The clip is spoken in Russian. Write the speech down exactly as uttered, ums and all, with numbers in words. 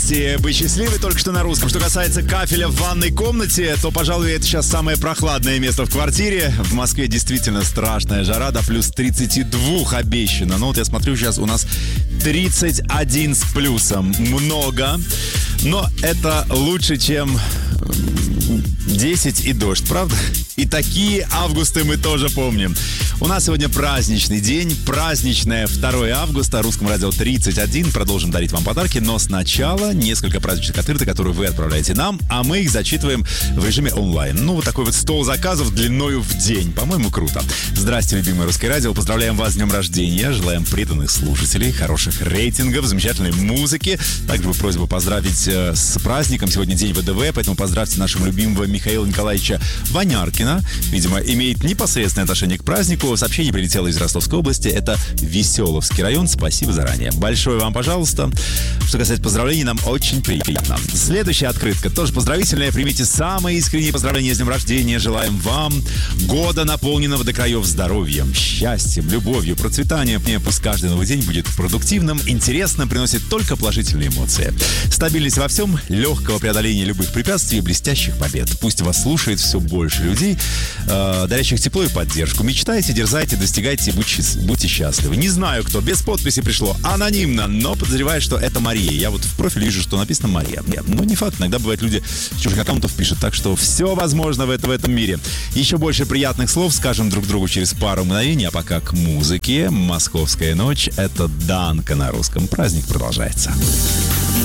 новости «Быть счастливой» только что на русском. Что касается кафеля в ванной комнате, то, пожалуй, это сейчас самое прохладное место в квартире. В Москве действительно страшная жара, до плюс тридцати двух обещано. Ну вот я смотрю, сейчас у нас тридцать один с плюсом. Много. Но это лучше, чем десять и дождь, правда? И такие августы мы тоже помним. У нас сегодня праздничный день, праздничное второе августа, Русскому радио тридцать один. Продолжим дарить вам подарки, но сначала несколько праздничных открыток, которые вы отправляете нам, а мы их зачитываем в режиме онлайн. Ну, вот такой вот стол заказов длиною в день. По-моему, круто. Здрасте, любимое Русское радио. Поздравляем вас с днем рождения. Желаем преданных слушателей, хороших рейтингов, замечательной музыки. Также просьба поздравить э, с праздником. Сегодня день ВДВ, поэтому поздравьте нашего любимого Михаила Николаевича Ваняркина. Видимо, имеет непосредственное отношение к празднику. Сообщение прилетело из Ростовской области. Это Веселовский район. Спасибо заранее. Большое вам, пожалуйста. Что касается поздравлений, нам очень приятно. Следующая открытка тоже поздравительная. Примите самые искренние поздравления с днем рождения. Желаем вам года, наполненного до краев здоровьем, счастьем, любовью, процветанием. Пусть каждый новый день будет продуктивным, интересным, приносит только положительные эмоции. Стабильность во всем, легкого преодоления любых препятствий и блестящих побед. Пусть вас слушает все больше людей, э, дарящих тепло и поддержку. Мечтайте, дерзайте, достигайте, будьте, будьте счастливы. Не знаю, кто, без подписи пришло, анонимно, но подозреваю, что это Мария. Я вот в профиле вижу, что написано Мария. Но не факт, иногда бывает, люди с чужих аккаунтов пишут, так что все возможно в, это, в этом мире. Еще больше приятных слов скажем друг другу через пару мгновений, а пока к музыке. «Московская ночь» — это Данка на русском. Праздник продолжается.